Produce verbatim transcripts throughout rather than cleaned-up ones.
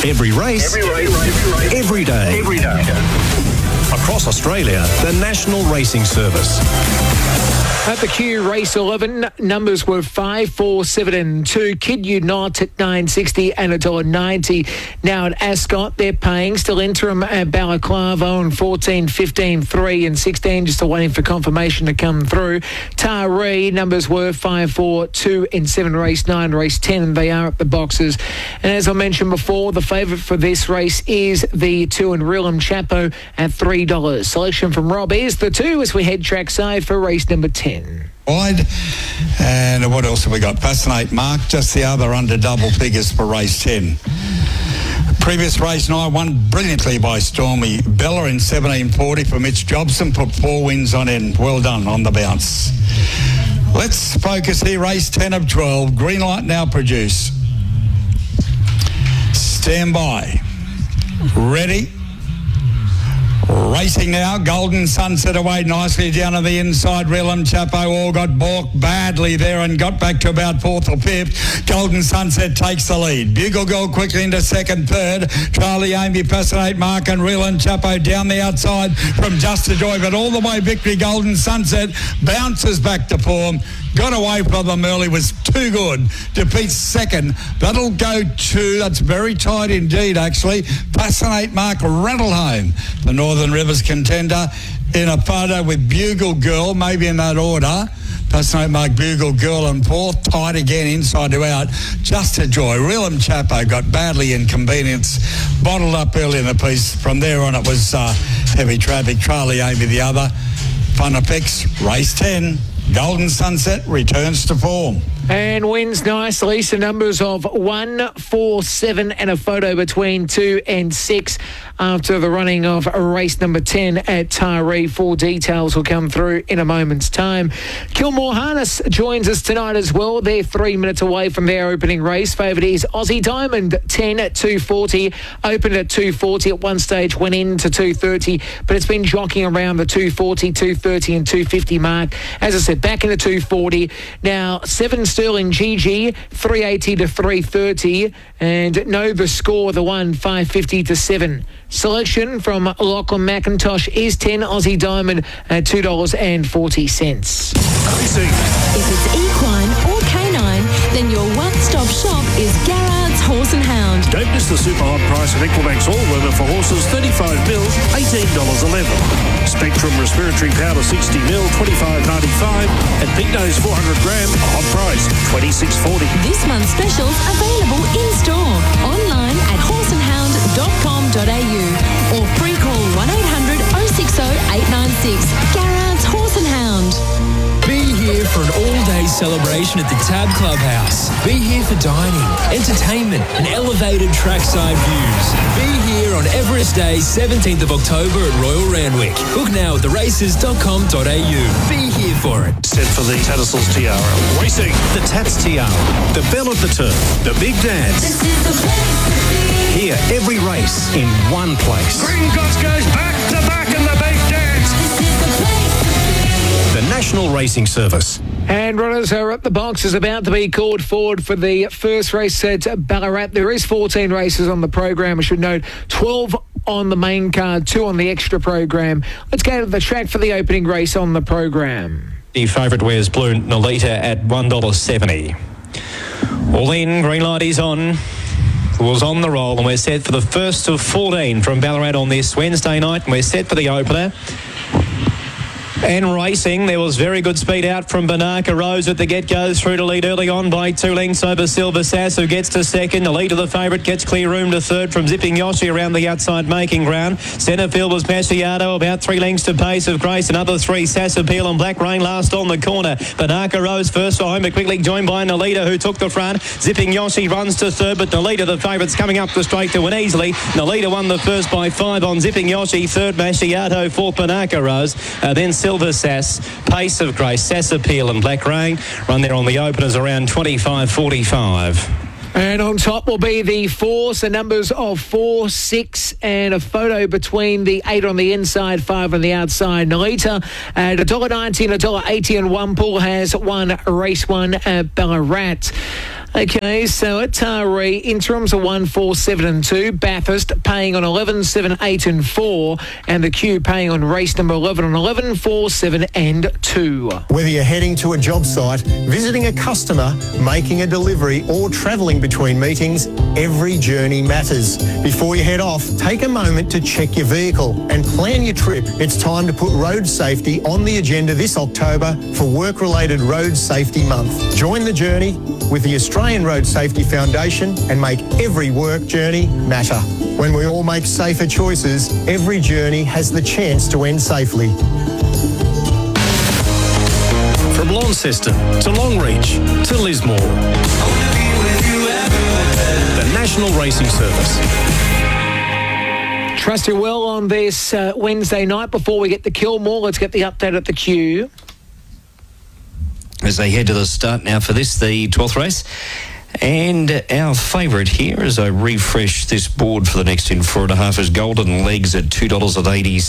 Every race, every race, every, race, every day. Every day. Across Australia, the National Racing Service. At the Q Race eleven, numbers were five, four, seven and two. Kid You Not at nine sixty and one dollar ninety. Now at Ascot, they're paying. Still interim at Balaclava on fourteen, fifteen, three and sixteen. Just waiting for confirmation to come through. Taree, numbers were five, four, two and seven. Race nine, race ten, and they are at the boxes. And as I mentioned before, the favourite for this race is the two in Realm Chapo at three dollars. Selection from Rob is the two as we head trackside for race number ten. Wide. And what else have we got? Fascinate Mark, just the other under double figures for race ten. Previous race nine won brilliantly by Stormy Bella in seventeen forty for Mitch Jobson, put four wins on end. Well done on the bounce. Let's focus here, race ten of twelve. Green light now produce. Stand by. Ready. Racing now, Golden Sunset away nicely down on the inside. Realm Chapo all got balked badly there and got back to about fourth or fifth. Golden Sunset takes the lead. Bugle Girl quickly into second, third. Charlie Amy, Fascinate Mark and Realm Chapo down the outside from Just a Joy, but all the way victory. Golden Sunset bounces back to form. Got away from them early, was too good. Defeats second. That'll go to, that's very tight indeed, actually. Fascinate Mark rattled home. The Northern Rivers contender in a photo with Bugle Girl, maybe in that order. Fascinate Mark, Bugle Girl and fourth. Tight again, inside to out. Just a Joy. Realm Chapo got badly inconvenienced. Bottled up early in the piece. From there on, it was uh, heavy traffic. Charlie Amy the other. Fun Effects, race ten. Golden Sunset returns to form. And wins nicely. So numbers of one, four, seven and a photo between two and six after the running of race number ten at Taree. Full details will come through in a moment's time. Kilmore Harness joins us tonight as well. They're three minutes away from their opening race. Favourite is Aussie Diamond, ten at two forty. Opened at two forty at one stage, went into two thirty, but it's been jockeying around the two forty, two thirty and two fifty mark. As I said, back into two forty. Now, seven Sterling G G, three eighty to three thirty, and Know the Score, the one, five fifty to seven. Selection from Lachlan McIntosh is ten Aussie Diamond at two dollars forty. If it's equine or canine, then your one-stop shop is Garrard's Horse and Hound. Don't miss the super hot price of Equinox All Weather for horses, thirty-five mil, eighteen dollars eleven. Spectrum Respiratory Powder, sixty mil, twenty-five ninety-five. And Big Nose four hundred gram, a hot price, twenty-six forty. This month's specials available in-store, online at horse and hound dot com dot a u or pre-call one eight hundred oh six oh eight nine six. Garrard's Horse and Hound. Be here for an all-day celebration at the Tab Clubhouse. Be here for dining, entertainment and elevated trackside views. Be here on Everest Day, seventeenth of October at Royal Randwick. Book now at the races dot com dot a u. Be here for it. Set for the Tattersalls Tiara. Racing, the Tats Tiara, the Bell of the Turf, the Big Dance. This is the place to be. Here, every race in one place. Green Goss goes back to back in the Big Dance. This is the place to be. The National Racing Service. And runners are at the boxes, about to be called forward for the first race at Ballarat. There is fourteen races on the program. I should note twelve on the main card, two on the extra program. Let's go to the track for the opening race on the program. The favourite wears blue, Nolita at one dollar seventy. All in, green light is on. Was on the roll, and we're set for the first of fourteen from Ballarat on this Wednesday night, and we're set for the opener. And racing, there was very good speed out from Banaka Rose at the get-go, through to lead early on by two lengths over Silver Sass, who gets to second. The lead of the favourite gets clear room to third from Zipping Yoshi around the outside making ground. Centre field was Masciato, about three lengths to Pace of Grace. Another three, Sass Appeal and Black Rain last on the corner. Banaka Rose first for home, but quickly joined by Nolita, who took the front. Zipping Yoshi runs to third, but Nolita, the favourite's coming up the straight to win easily. Nolita won the first by five on Zipping Yoshi, third Masciato, fourth Banaka Rose, uh, then Silver Sass, Pace of Grace, Sass Appeal and Black Rain. Run there on the openers around twenty-five forty-five. And on top will be the four, so numbers of four, six, and a photo between the eight on the inside, five on the outside. Nolita at one dollar ninety and one dollar eighty, and one pool has won race one at Ballarat. Okay, so at Taree, interims are one, four, seven and two. Bathurst paying on eleven, seven, eight and four. And the Q paying on race number eleven on eleven, four, seven and two. Whether you're heading to a job site, visiting a customer, making a delivery or travelling between meetings, every journey matters. Before you head off, take a moment to check your vehicle and plan your trip. It's time to put road safety on the agenda this October for Work-Related Road Safety Month. Join the journey with the Australian Road Safety Foundation and make every work journey matter. When we all make safer choices, every journey has the chance to end safely. From Launceston to Longreach to Lismore. The National Racing Service. Trust you well on this uh, Wednesday night. Before we get to Kilmore, let's get the update at the Q. As they head to the start now for this, the twelfth race. And our favourite here, as I refresh this board for the next in four and a half, is Golden Legs at two dollars eighty.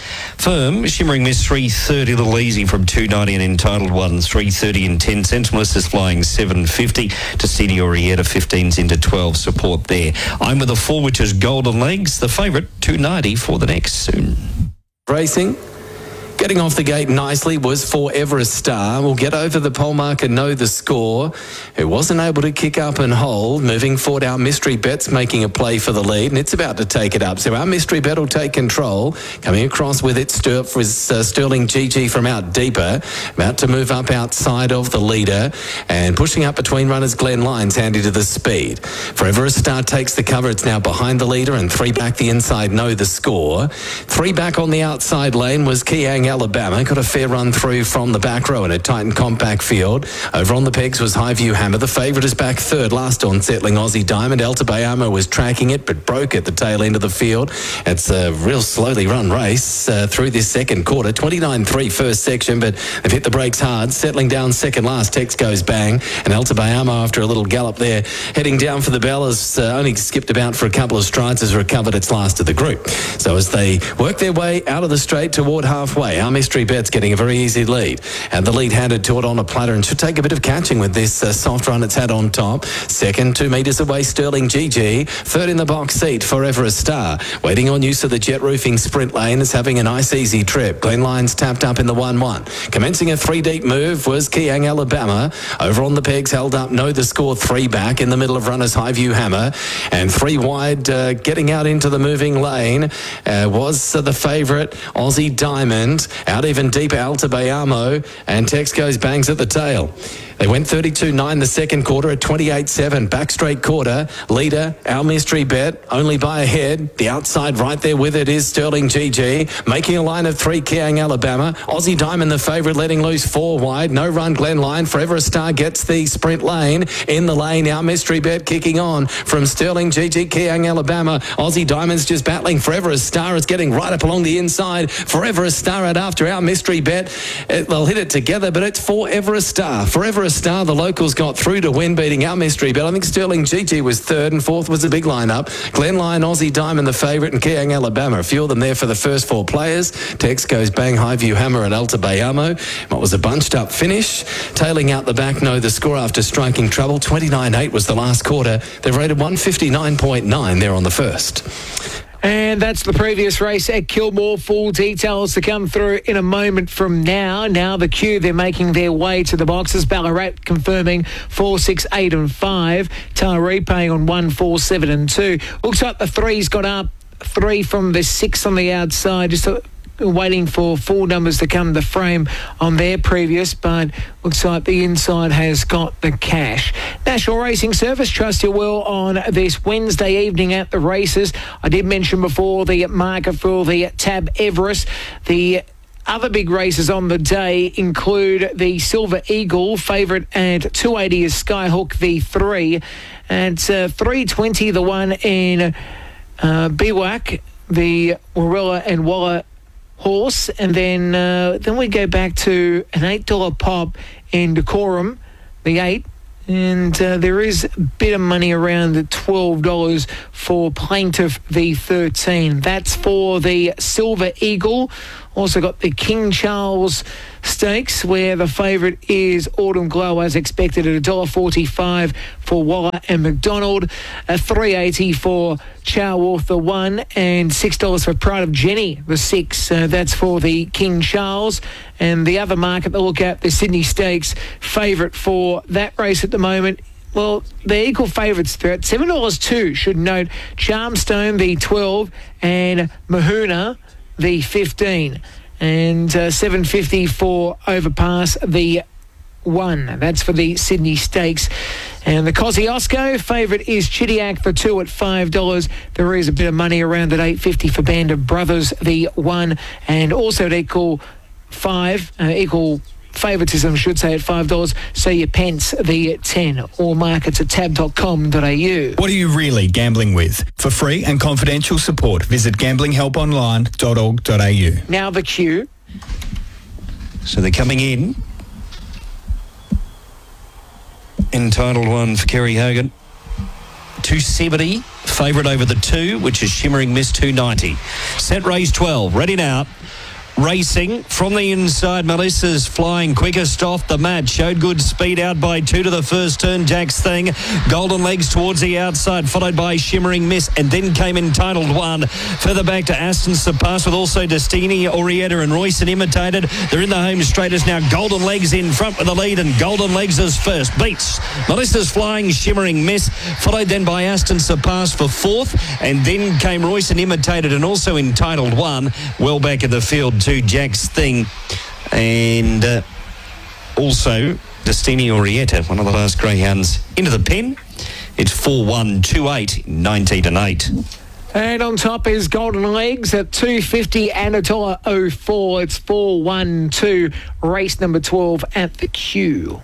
Firm, Shimmering Miss, three thirty. Little Easy from two ninety, and Entitled One, three thirty and ten cents. Melissa's Flying, seven fifty. Testini Orietta, fifteens into twelve. Support there. I'm with the four, which is Golden Legs. The favourite, two ninety for the next soon. Racing. Getting off the gate nicely was Forever a Star. We'll get over the pole marker, know the score. It wasn't able to kick up and hold. Moving forward, our Mystery Bet's making a play for the lead, and it's about to take it up. So our Mystery Bet will take control. Coming across with it Stir- was uh, Sterling G G from out deeper. About to move up outside of the leader. And pushing up between runners, Glen Lyons, handy to the speed. Forever a Star takes the cover. It's now behind the leader, and three back the inside, know the score. Three back on the outside lane was Kiang Alabama. Got a fair run through from the back row in a tight and compact field. Over on the pegs was Highview Hammer. The favourite is back third. Last on settling Aussie Diamond. Alta Bayamo was tracking it but broke at the tail end of the field. It's a real slowly run race uh, through this second quarter. twenty-nine three first section, but they've hit the brakes hard. Settling down second last. Tex goes bang. And Alta Bayamo, after a little gallop there, heading down for the bell, has uh, only skipped about for a couple of strides, has recovered its last of the group. So as they work their way out of the straight toward halfway, our Mystery Bet's getting a very easy lead. And the lead handed to it on a platter and should take a bit of catching with this uh, soft run it's had on top. Second, two metres away, Sterling G G. Third in the box seat, Forever a Star. Waiting on use of the jet roofing sprint lane is having a nice easy trip. Glen Lyons tapped up in the one one. Commencing a three deep move was Kiang Alabama. Over on the pegs, held up, know the score, three back. In the middle of runners, Highview Hammer. And three wide, uh, getting out into the moving lane uh, was uh, the favourite, Aussie Diamond. Out even deeper, Alta Bayamo, and Tex goes bangs at the tail. They went thirty-two nine the second quarter at twenty-eight seven. Back straight quarter. Leader, our Mystery Bet, only by a head. The outside right there with it is Sterling G G. Making a line of three, Kiang Alabama. Aussie Diamond, the favourite, letting loose four wide. No run, Glen Lyon. Forever a Star gets the sprint lane. In the lane, our Mystery Bet kicking on from Sterling G G, Kiang Alabama. Aussie Diamond's just battling. Forever a Star is getting right up along the inside. Forever a Star at after our Mystery Bet. It, they'll hit it together, but it's Forever a Star. Forever a Star, the locals got through to win, beating our Mystery Bet. I think Sterling G G was third, and fourth was a big lineup. Glen Lyon, Aussie Diamond, the favourite, and Kiang Alabama. A few of them there for the first four players. Tex goes bang, Highview Hammer and Alta Bayamo. What was a bunched up finish. Tailing out the back, know the score after striking trouble. twenty-nine eight was the last quarter. They've rated one fifty-nine point nine there on the first. And that's the previous race at Kilmore. Full details to come through in a moment from now. Now the Q, they're making their way to the boxes. Ballarat confirming four, six, eight and five. Taree paying on one, four, seven and two. Looks like the three's got up. Three from the six on the outside. Just a waiting for full numbers to come to frame on their previous, but looks like the inside has got the cash. National Racing Service, trust you well on this Wednesday evening at the races. I did mention before the marker for the Tab Everest. The other big races on the day include the Silver Eagle, favourite at two eighty is Skyhook V three. At uh, three twenty, the one in uh, B W A C, the Warilla and Walla horse, and then uh, then we go back to an eight dollar pop in Decorum, the eight, and uh, there is a bit of money around the twelve dollars for Plaintiff V thirteen. That's for the Silver Eagle. Also got the King Charles Stakes, where the favourite is Autumn Glow, as expected, at one dollar forty-five for Waller and McDonald, at three dollars eighty for Choworth, the one, and six dollars for Pride of Jenny, the six. Uh, that's for the King Charles. And the other market to look at, the Sydney Stakes, favourite for that race at the moment, well, they're equal favourites. They're at seven dollars two, should note. Charmstone, the twelve, and Mahuna, the fifteen. And uh, seven fifty for Overpass, the one. That's for the Sydney Stakes. And the Kosciuszko favourite is Chidiac, the two, at five dollars. There is a bit of money around at eight fifty for Band of Brothers, the one. And also at equal five, uh, equal favouritism, should say, at five dollars. So your pence, the ten. All markets at tab dot com dot a u. What are you really gambling with? For free and confidential support, visit gambling help online dot org dot a u. Now the queue. So they're coming in. Entitled one for Kerry Hogan. two seventy, favourite over the two, which is Shimmering Miss, two ninety. Set race twelve, ready now. Racing from the inside, Melissa's flying quickest off the mat. Showed good speed out by two to the first turn. Jack's Thing, Golden Legs towards the outside, followed by Shimmering Miss, and then came Entitled One. Further back to Aston Surpass, with also Destiny, Orietta and Royston imitated. They're in the home straightest now. Golden Legs in front with the lead, and Golden Legs is first. Beats Melissa's flying Shimmering Miss, followed then by Aston Surpass for fourth, and then came Royston imitated and also Entitled One. Well back in the field to Jack's Thing, and uh, also Destiny Orietta, one of the last greyhounds into the pen. It's four one two eight, nineteen and eight. And on top is Golden Legs at two fifty and a dollar oh four. It's four one two, race number twelve at the queue.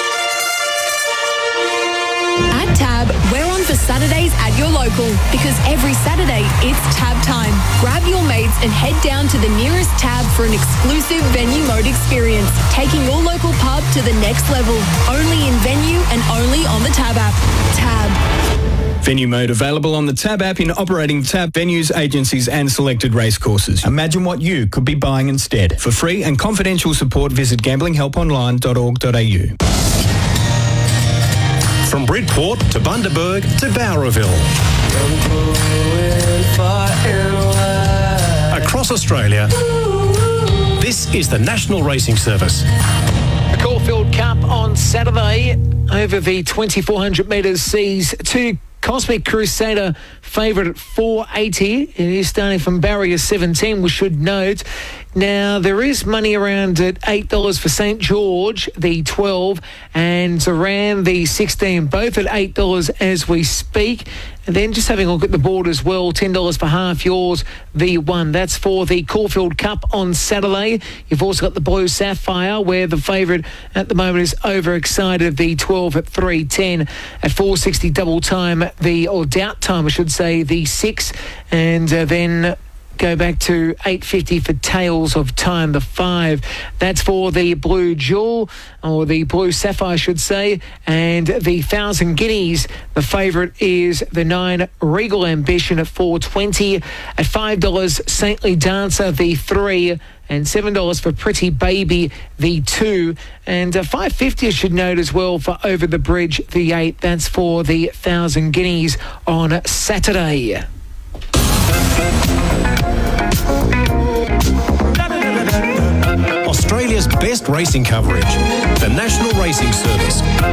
At Tab, we're on for Saturdays at your local, because every Saturday it's Tab time. Grab your mates and head down to the nearest Tab for an exclusive venue mode experience, taking your local pub to the next level. Only in venue and only on the Tab app. Tab. Venue mode available on the Tab app in operating Tab venues, agencies and selected racecourses. Imagine what you could be buying instead. For free and confidential support, visit gambling help online dot org dot a u. From Bridport to Bundaberg to Bowraville. Across Australia, this is the National Racing Service. The Caulfield Cup on Saturday over the twenty-four hundred metres sees two Cosmic Crusader favourite at four eighty. It is starting from barrier seventeen, we should note. Now, there is money around at eight dollars for Saint George, the twelve, and Zoran, the sixteen, both at eight dollars as we speak. And then just having a look at the board as well, ten dollars for Half Yours, the one. That's for the Caulfield Cup on Saturday. You've also got the Blue Sapphire, where the favourite at the moment is Overexcited, the twelve, at three ten. At four sixty double time, the, or doubt time, I should say, the six. And uh, then go back to eight fifty for Tales of Time, the five. That's for the Blue Jewel, or the Blue Sapphire, I should say. And the Thousand Guineas, the favourite is the nine, Regal Ambition, at four twenty. At five dollars, Saintly Dancer, the three. And seven dollars for Pretty Baby, the two. And uh, five fifty, I should note as well, for Over the Bridge, the eight. That's for the Thousand Guineas on Saturday. Australia's best racing coverage, the National Racing Service.